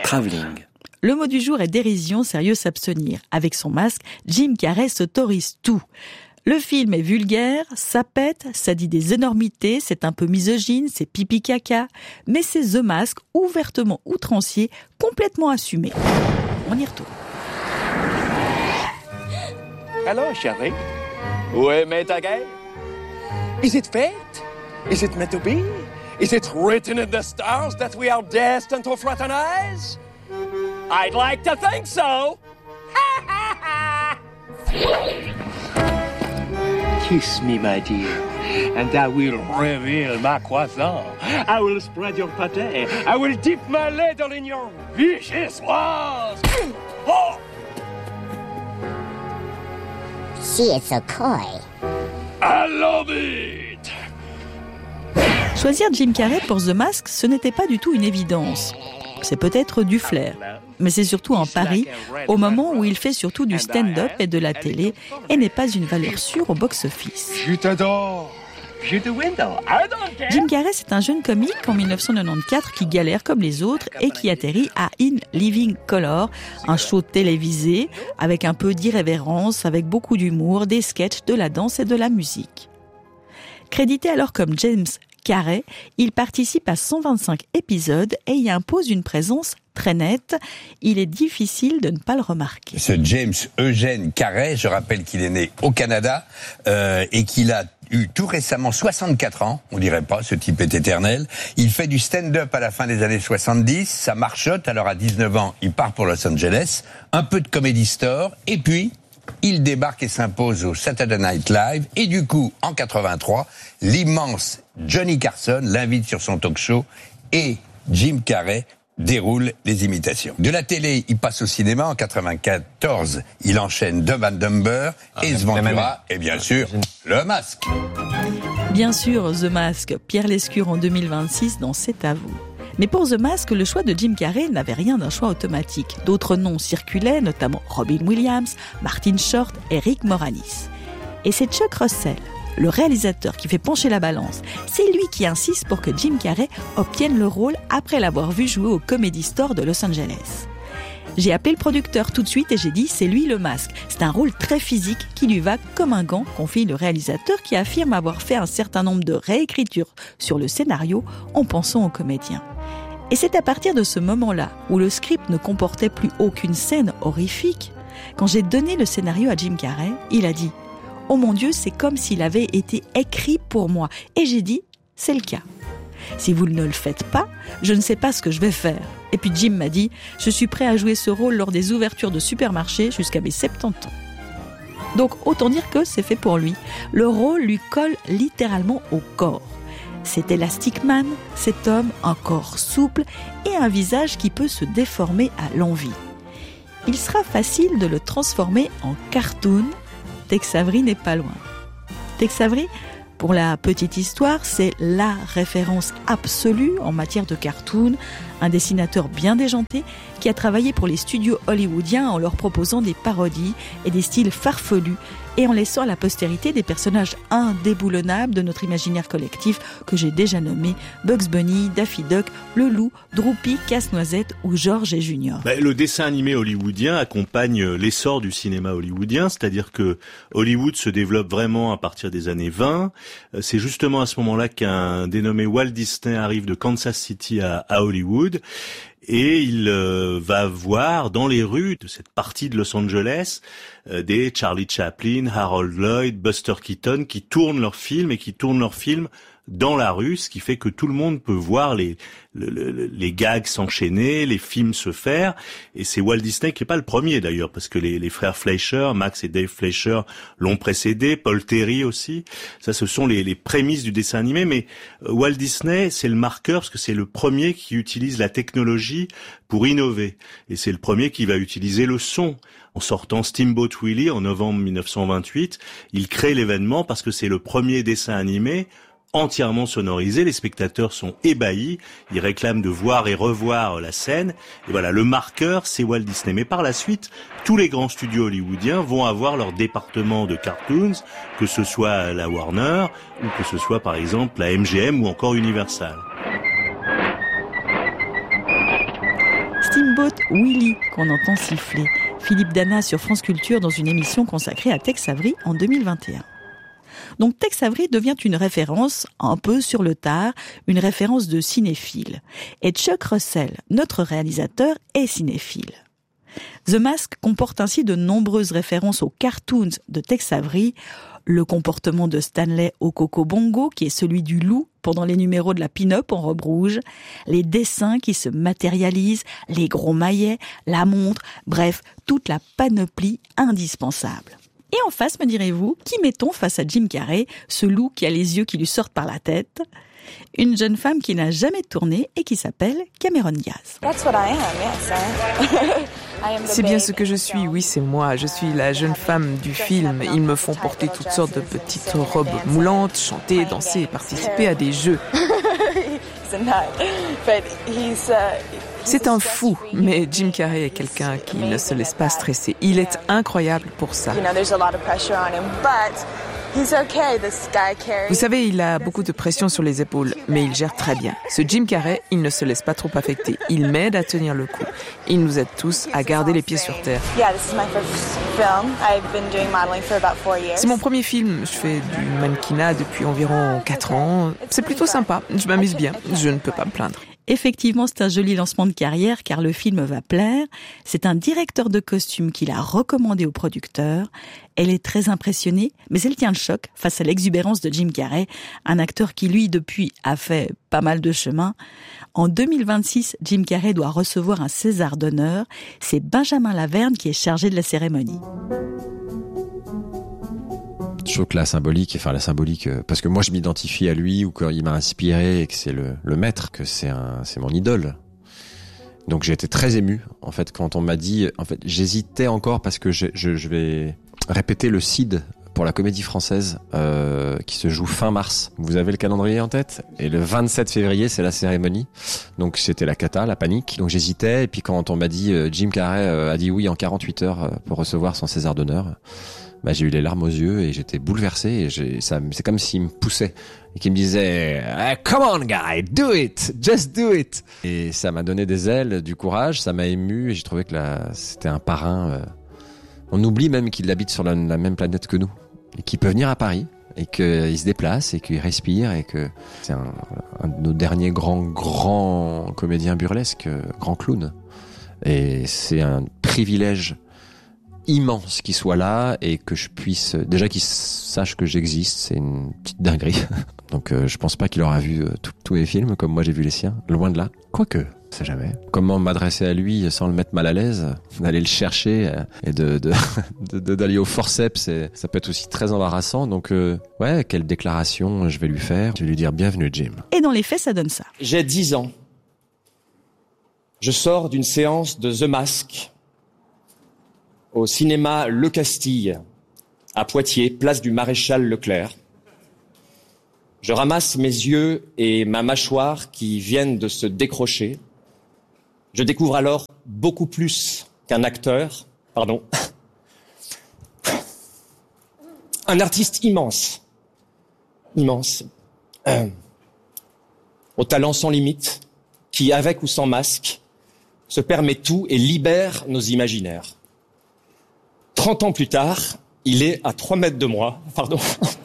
travelling. Le mot du jour est dérision, sérieux, s'abstenir. Avec son masque, Jim Carrey s'autorise tout. Le film est vulgaire, ça pète, ça dit des énormités, c'est un peu misogyne, c'est pipi caca, mais c'est The Mask, ouvertement outrancier, complètement assumé. On y retourne. Hello, chérie. Où est Maître Gay? Is it fate? Is it meant to be? Is it written in the stars that we are destined to fraternize? I'd like to think so. Kiss me, my dear, and I will reveal my croissant. I will spread your pâté. I will dip my ladle in your vicious walls. Oh! She is so coy. I love it. Choisir Jim Carrey pour The Mask, ce n'était pas du tout une évidence. C'est peut-être du flair, mais c'est surtout un pari au moment où il fait surtout du stand-up et de la télé et n'est pas une valeur sûre au box-office. Je t'adore. Jim Carrey, c'est un jeune comique en 1994 qui galère comme les autres et qui atterrit à In Living Color, un show télévisé avec un peu d'irrévérence, avec beaucoup d'humour, des sketchs, de la danse et de la musique. Crédité alors comme James Carrey, il participe à 125 épisodes et y impose une présence très nette. Il est difficile de ne pas le remarquer. Ce James Eugène Carrey, je rappelle qu'il est né au Canada et qu'il a eu tout récemment 64 ans, on dirait pas, ce type est éternel. Il fait du stand-up à la fin des années 70, ça marchote, alors à 19 ans, il part pour Los Angeles, un peu de Comedy Store, et puis il débarque et s'impose au Saturday Night Live, et du coup, en 83, l'immense Johnny Carson l'invite sur son talk show, et Jim Carrey déroule les imitations. De la télé, il passe au cinéma en 94. Il enchaîne Dumb and Dumber, Ace Ventura et bien sûr, Le Masque. Bien sûr, The Mask, Pierre Lescure en 2026 dans C'est à vous. Mais pour The Mask, le choix de Jim Carrey n'avait rien d'un choix automatique. D'autres noms circulaient, notamment Robin Williams, Martin Short et Rick Moranis. Et c'est Chuck Russell, le réalisateur, qui fait pencher la balance. C'est lui qui insiste pour que Jim Carrey obtienne le rôle après l'avoir vu jouer au Comedy Store de Los Angeles. J'ai appelé le producteur tout de suite et j'ai dit c'est lui le masque. C'est un rôle très physique qui lui va comme un gant, confie le réalisateur qui affirme avoir fait un certain nombre de réécritures sur le scénario en pensant au comédien. Et c'est à partir de ce moment-là où le script ne comportait plus aucune scène horrifique, quand j'ai donné le scénario à Jim Carrey, il a dit « Oh mon Dieu, c'est comme s'il avait été écrit pour moi ». Et j'ai dit « C'est le cas. Si vous ne le faites pas, je ne sais pas ce que je vais faire. » Et puis Jim m'a dit « Je suis prêt à jouer ce rôle lors des ouvertures de supermarchés jusqu'à mes 70 ans. » Donc autant dire que c'est fait pour lui. Le rôle lui colle littéralement au corps. C'est Elastic Man, cet homme, un corps souple et un visage qui peut se déformer à l'envi. Il sera facile de le transformer en cartoon. Tex Avery n'est pas loin. Tex Avery, pour la petite histoire, c'est la référence absolue en matière de cartoon, un dessinateur bien déjanté qui a travaillé pour les studios hollywoodiens en leur proposant des parodies et des styles farfelus et en laissant à la postérité des personnages indéboulonnables de notre imaginaire collectif que j'ai déjà nommés Bugs Bunny, Daffy Duck, le loup, Droopy, Casse-Noisette ou George et Junior. Le dessin animé hollywoodien accompagne l'essor du cinéma hollywoodien, c'est-à-dire que Hollywood se développe vraiment à partir des années 20. C'est justement à ce moment-là qu'un dénommé Walt Disney arrive de Kansas City à Hollywood. Et il va voir dans les rues de cette partie de Los Angeles des Charlie Chaplin, Harold Lloyd, Buster Keaton qui tournent leurs films et qui tournent leurs films dans la rue, ce qui fait que tout le monde peut voir les gags s'enchaîner, les films se faire. Et c'est Walt Disney qui est pas le premier d'ailleurs, parce que les frères Fleischer, Max et Dave Fleischer l'ont précédé, Paul Terry aussi. Ça, ce sont les prémices du dessin animé. Mais Walt Disney, c'est le marqueur parce que c'est le premier qui utilise la technologie pour innover. Et c'est le premier qui va utiliser le son. En sortant Steamboat Willie en novembre 1928, il crée l'événement parce que c'est le premier dessin animé entièrement sonorisé, les spectateurs sont ébahis, ils réclament de voir et revoir la scène, et voilà, le marqueur, c'est Walt Disney. Mais par la suite, tous les grands studios hollywoodiens vont avoir leur département de cartoons, que ce soit la Warner, ou que ce soit par exemple la MGM ou encore Universal. Steamboat Steamboat Willie qu'on entend siffler. Philippe Dana sur France Culture dans une émission consacrée à Tex Avery en 2021. Donc Tex Avery devient une référence, un peu sur le tard, une référence de cinéphile. Et Chuck Russell, notre réalisateur, est cinéphile. The Mask comporte ainsi de nombreuses références aux cartoons de Tex Avery, le comportement de Stanley au Coco Bongo, qui est celui du loup pendant les numéros de la pin-up en robe rouge, les dessins qui se matérialisent, les gros maillets, la montre, bref, toute la panoplie indispensable. Et en face, me direz-vous, qui mettons face à Jim Carrey, ce loup qui a les yeux qui lui sortent par la tête ? Une jeune femme qui n'a jamais tourné et qui s'appelle Cameron Diaz. C'est bien ce que je suis, oui, c'est moi. Je suis la jeune femme du film. Ils me font porter toutes sortes de petites robes moulantes, chanter, danser et participer à des jeux. C'est un fou, mais Jim Carrey est quelqu'un qui ne se laisse pas stresser. Il est incroyable pour ça. Vous savez, il a beaucoup de pression sur les épaules, mais il gère très bien. Ce Jim Carrey, il ne se laisse pas trop affecter. Il m'aide à tenir le coup. Il nous aide tous à garder les pieds sur terre. C'est mon premier film. Je fais du mannequinat depuis environ 4 ans. C'est plutôt sympa. Je m'amuse bien. Je ne peux pas me plaindre. Effectivement, c'est un joli lancement de carrière car le film va plaire. C'est un directeur de costume qui l'a recommandé au producteur. Elle est très impressionnée, mais elle tient le choc face à l'exubérance de Jim Carrey, un acteur qui, lui, depuis, a fait pas mal de chemin. En 2026, Jim Carrey doit recevoir un César d'honneur. C'est Benjamin Laverne qui est chargé de la cérémonie. Je trouve que la symbolique, parce que moi je m'identifie à lui ou qu'il m'a inspiré et que c'est le maître, que c'est mon idole. Donc j'ai été très ému, en fait, quand on m'a dit, en fait, j'hésitais encore parce que je vais répéter le Cid pour la Comédie Française, qui se joue fin mars. Vous avez le calendrier en tête? Et le 27 février, c'est la cérémonie. Donc c'était la cata, la panique. Donc j'hésitais, et puis quand on m'a dit, Jim Carrey a dit oui en 48 heures pour recevoir son César d'honneur, j'ai eu les larmes aux yeux et j'étais bouleversé et c'est comme s'il me poussait et qu'il me disait come on guy, do it, just do it. Et ça m'a donné des ailes, du courage, ça m'a ému et j'ai trouvé que c'était un parrain. On oublie même qu'il habite sur la même planète que nous et qu'il peut venir à Paris et qu'il se déplace et qu'il respire et que c'est un de nos derniers grands comédiens burlesques, grand clown. Et c'est un privilège immense qu'il soit là et que je puisse déjà qu'il sache que j'existe, c'est une petite dinguerie. Donc je pense pas qu'il aura vu tous mes films comme moi j'ai vu les siens, loin de là. Quoique, on sait jamais. Comment m'adresser à lui sans le mettre mal à l'aise, d'aller le chercher et d'aller au forceps, ça peut être aussi très embarrassant. Donc quelle déclaration je vais lui faire? Je vais lui dire bienvenue Jim. Et dans les faits, ça donne ça. J'ai 10 ans. Je sors d'une séance de The Mask au cinéma Le Castille, à Poitiers, place du Maréchal Leclerc. Je ramasse mes yeux et ma mâchoire qui viennent de se décrocher. Je découvre alors beaucoup plus qu'un acteur, un artiste immense, au talent sans limite, qui, avec ou sans masque, se permet tout et libère nos imaginaires. 30 ans plus tard, il est à 3 mètres de moi,